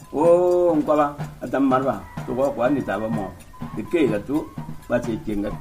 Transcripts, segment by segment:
o ngwa adam marwa to ko ani ta ba mo de ke ga tu ba ce kenga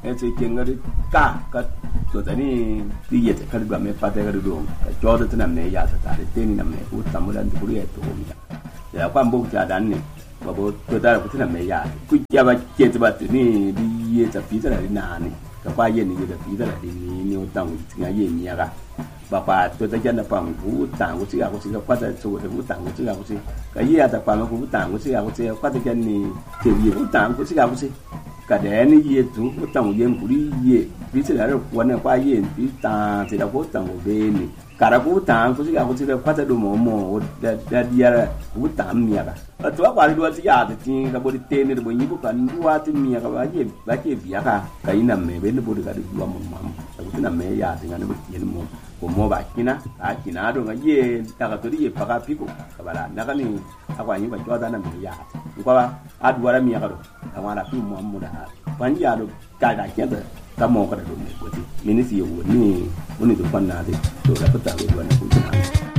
ka to tani diye ta kalba me fata ga do ka jodo tana me ya ta tare teni na me ku tamulan duri ya to mi ya kwa mbo ta dan ne ba bo to ta ku tana me ya ku ya ba ke ta ba ni diye ta fi ta na ni ka ba ye ni da fi ta ni o tang tinga ye ni ya ga ba pa to ta jana pa ku tang ku ci ga ku ci ka kwa ta so ta ku tang ku ci ga ku ci ka ye ta pa ku tang ku ci ga ku ci kwa ta jan ni ke ye ku tang ku ci ga ku ci ka de ni ye tu ku tang ye ku ri ye bi ci da ro kwa na kwa ye bi ta ci da ku tang ku be ni ka ra ku tang ku ci ga ku ci ka kwa ta do mo da dia ku tang mi ya ga to kwa ri do ti ya ti ka bo di te ni bo ni ku ka ni wa ti mi ya ga ba ke bi ya ka ina me be ni bo di ka di wa mo mam ku na me ya ti ga ni bo ti ni mo ko ba kina a kina do ga ye ta ga to ye pa ka piko ka bala na ka ni akwa ni ba joda na me ya ko ba a du wala mi ya ga do ka ma na fi mo mu da ban ya do ka da ke da ka mo ka do me ko ti minisi yo ni woni do pan na de to la pa ta do na ku na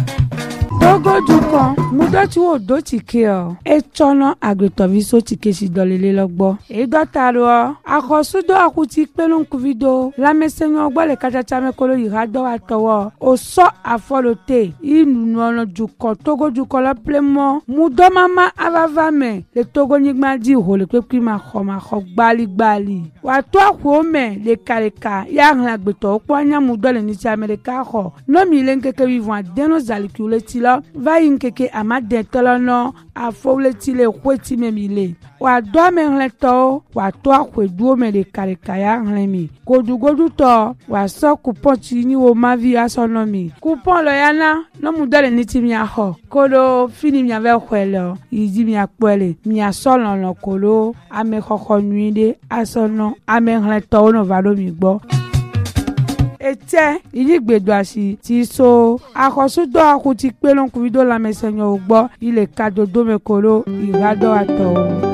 Togo dukan mudo ti wo do ti ke o e chono agretovi so ti ke si dolele logbo e do taro akosudo akuti pelon kuvido la mesenyo ogbo le kachacha me kolo irado atowo o so afolote inu no dukan Togo dukan la plemo mudo mama avava me le Togo nigma di ho le pe ma kho gbali wa to ko me le kaleka ya ran agbeto opo anya mudo le ni ti America ho no mi le nkeke vivant deno zalikule ti va yinkeke amade tolono afowle ti le kweti memile wa do me nleto wa to akwedu me le karekaya nlemi godugodu to wa so coupon ti ni wo mavi asonomi coupon lo yana no mudale ni ti mi aho kodo fini mi ave kwelo yidi mi apole mi asolon lo kolo ame kokko nuide asono ame nleto no valo mi gbo ete idigbedo asi ti so akosudo akuti pelon kuvido la mesenyo ogbo ile kadodo mekolo irado ato.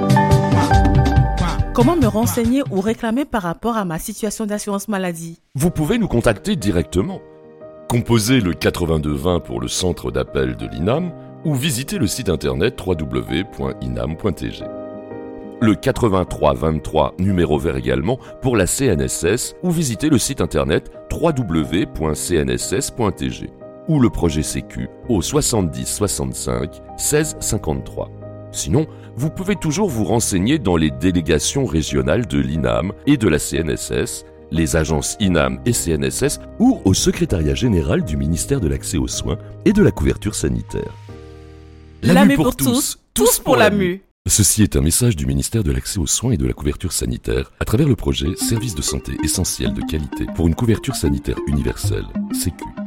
Comment me renseigner ou réclamer par rapport à ma situation d'assurance maladie? Vous pouvez nous contacter directement. Composez le 8220 pour le centre d'appel de l'INAM ou visitez le site internet www.inam.tg. Le 8323 numéro vert également pour la CNSS ou visitez le site internet www.cnss.tg ou le projet Sécu au 70 65 16 53. Sinon, vous pouvez toujours vous renseigner dans les délégations régionales de l'INAM et de la CNSS, les agences INAM et CNSS ou au secrétariat général du ministère de l'Accès aux soins et de la couverture sanitaire. La mue pour tous, tous pour la mue. Ceci est un message du ministère de l'Accès aux soins et de la couverture sanitaire à travers le projet Services de santé essentiels de qualité pour une couverture sanitaire universelle, Sécu.